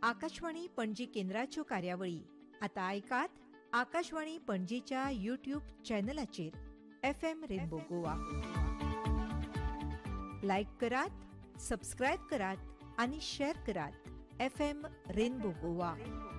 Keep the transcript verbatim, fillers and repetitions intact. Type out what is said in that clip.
आकाशवाणी पणजी केंद्राच्यो कार्यावळी आता ऐकात Akashvani पणजीच्या YouTube चॅनलाचेर F M rainbow Goa. लायक करात, सबस्क्रायब करात आणि शेअर करात. F M rainbow Goa.